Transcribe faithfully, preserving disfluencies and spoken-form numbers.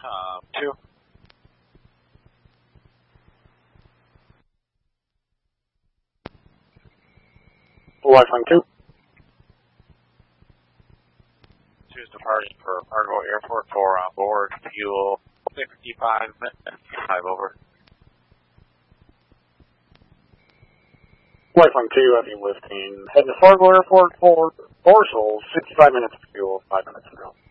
uh, two. Wi-Fi two. Two's departing for Fargo Airport, four on board, fuel sixty-five minutes, five over. Wi-Fi two, heavy lifting. Heading to Fargo Airport for Borsal, sixty-five minutes of fuel, five minutes ago.